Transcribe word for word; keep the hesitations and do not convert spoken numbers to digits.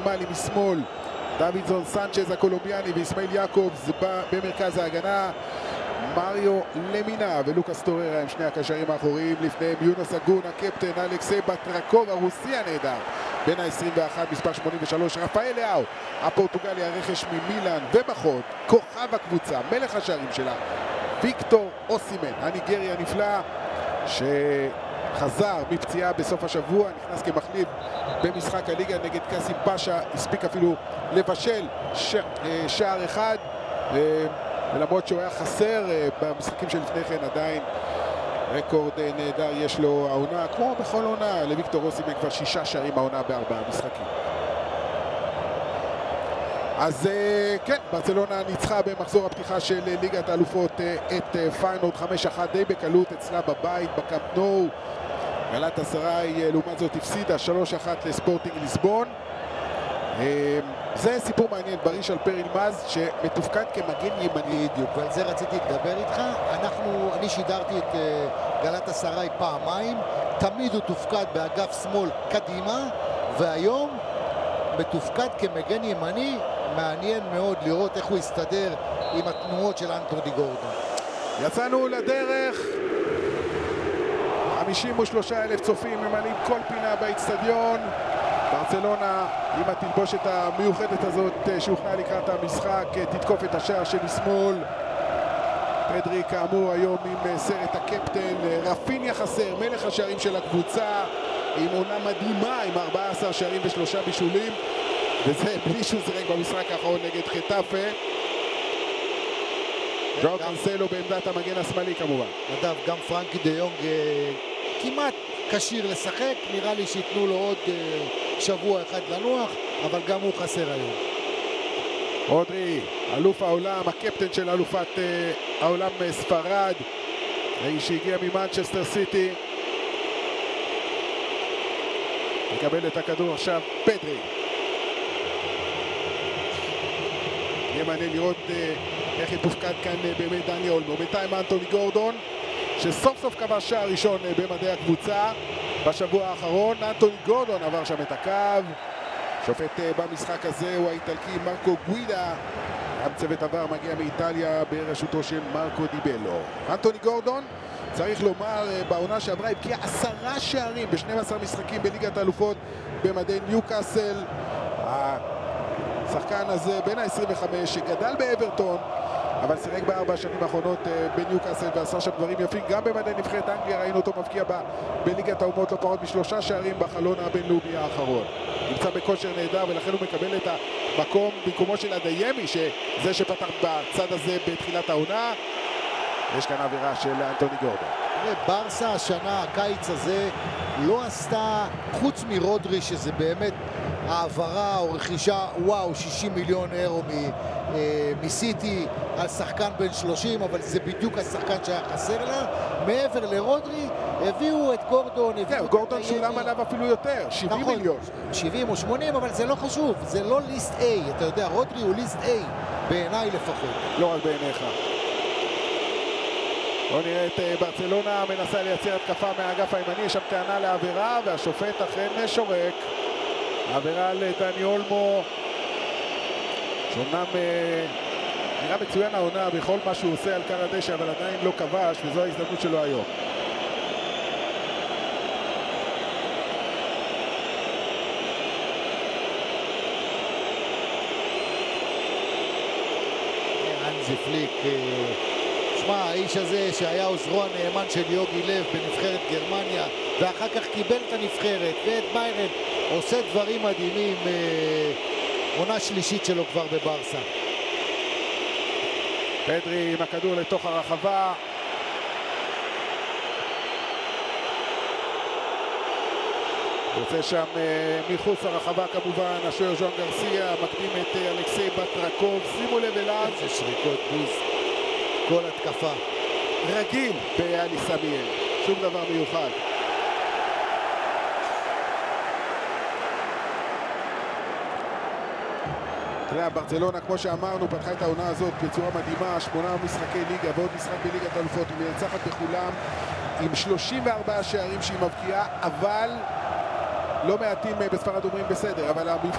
אמלי משמאל, דוידזון סנצ'ז הקולומביאני ואיסמאעיל יעקובס במרכז ההגנה, מריו למינה ולוקאס טוררה הם שני הקשרים האחוריים. לפניהם יונס אגון הקפטן, אלכסיי בטרקוב הרוסי הנהדר בין ה-עשרים ואחת מספר שמונים ושלוש, רפאל לאו הפורטוגלי הרכש ממילאן, ובחוד כוכב הקבוצה, מלך השערים שלה, ויקטור אוסימן הניגרי הנפלא שחזר מפציעה בסוף השבוע, נכנס כמחליף במשחק הליגה נגד קאסים פאשה, הספיק אפילו לבשל ש... שער אחד, ולמרות שהוא היה חסר במשחקים שלפני כן, עדיין רקורד נהדר יש לו העונה, כמו בכל עונה. לוויקטור אוסימן כבר שישה שערים העונה בארבעה משחקים. אז כן, ברצלונה ניצחה במחזור הפתיחה של ליגת האלופות את פיינורד חמש אחת די בקלות אצלה בבית בקאמפ נו. גלאטסראי לעומת זאת הפסידה שלוש אחת לספורטינג ליסבון. זה סיפור מעניין, בריש אלפר אילמז שמתופקד כמגן ימני. בדיוק, ועל זה רציתי לדבר איתך. אנחנו, אני שידרתי את גלאטסראי פעמיים, תמיד הוא תופקד באגף שמאל קדימה, והיום מתופקד כמגן ימני. מעניין מאוד לראות איך הוא יסתדר עם התנועות של אנטוני גורדון. יצאנו לדרך, חמישים ושלושה אלף צופים ממלאים כל פינה באצטדיון. ברצלונה עם התלבושת המיוחדת הזאת שהוכנה לקראת המשחק תתקוף את השער שמשמאל. פדרי כאמור היום עם סרט הקפטן, רפיניה חסר, מלך השערים של הקבוצה עם עונה מדהימה עם ארבעה עשר שערים ושלושה בישולים, וזה בלי שהוא זרק במשחק האחרון נגד חטאפה. ז'או קנסלו בעמדת המגן השמאלי כמובן. נדב, גם פרנקי דה יונג כמעט כשיר לשחק, נראה לי שיתנו לו עוד שבוע אחד לנוח, אבל גם הוא חסר היום. רודרי, אלוף העולם, הקפטן של אלופת העולם ספרד, האיש שהגיע ממנצ'סטר סיטי, מקבל את הכדור עכשיו פדרי. יהיה מעניין לראות איך יתופקד כאן באמת דני אולמו. בינתיים אנטוני גורדון שסוף סוף כבש שער ראשון במדי הקבוצה בשבוע האחרון. אנטוני גורדון עבר שם את הקו. שופט במשחק הזה הוא האיטלקי מרקו גווידה. גם צוות עבר מגיע מאיטליה בראשותו של מרקו דיבלו. אנטוני גורדון, צריך לומר, בעונה שעברה הבקיע עשרה שערים ב-שנים עשר משחקים בליגת האלופות במדי ניוקאסל. השחקן הזה בן ה-עשרים וחמש שגדל באברטון, אבל שיחק בארבע השנים האחרונות בניוקאסל ועשה שם דברים יפים. גם במדי נבחרת אנגליה ראינו אותו מבקיע בליגת האומות לא פחות משלושה שערים בחלון הבינלאומי האחרון. נמצא בכושר נהדר ולכן הוא מקבל את המקום במקומו של אדיימי, שזה שפתח בצד הזה בתחילת העונה. יש כאן עבירה של אנטוני גורדון. ברסה השנה, הקיץ הזה, לא עשתה, חוץ מרודרי שזה באמת העברה או רכישה, וואו, שישים מיליון אירו מסיטי על שחקן בן שלושים, אבל זה בדיוק השחקן שהיה חסר לה. מעבר לרודרי הביאו את גורדון, זהו, גורדון שולם עליו אפילו יותר, שבעים מיליון. שבעים או שמונים, אבל זה לא חשוב, זה לא ליסט A, אתה יודע, רודרי הוא ליסט A, בעיניי לפחות. לא רק בעיניך. בואו נראה את ברצלונה מנסה לייצר התקפה מהאגף הימני, יש שם טענה לעבירה והשופט אכן שורק. עבירה על דני אולמו, שאומנם נראה מצוין העונה בכל מה שהוא עושה על קר הדשא, אבל עדיין לא כבש, וזו ההזדמנות שלו היום. אנזי פליק, שמע, האיש הזה שהיה עוזרו הנאמן של יוגי לב בנבחרת גרמניה ואחר כך קיבל את הנבחרת, ואת ביירן, עושה דברים מדהימים. עונה שלישית שלו כבר בברסה. פדרי עם הכדור לתוך הרחבה, יוצא שם מחוץ הרחבה כמובן השוער ז'ואן גרסיה, מקדים את אלכסיי בטרקוב. שימו לב אליו, זה שריקות בוז, כל התקפה רגיל באלי סמיאל, שום דבר מיוחד. תראה, ברצלונה, כמו שאמרנו, פתחה את העונה הזאת בצורה מדהימה, שמונה משחקי ליגה ועוד משחק בליגת האלופות, היא מנצחת בכולם עם שלושים וארבעה שערים שהיא מבקיעה, אבל לא מעטים בספרד אומרים בסדר, אבל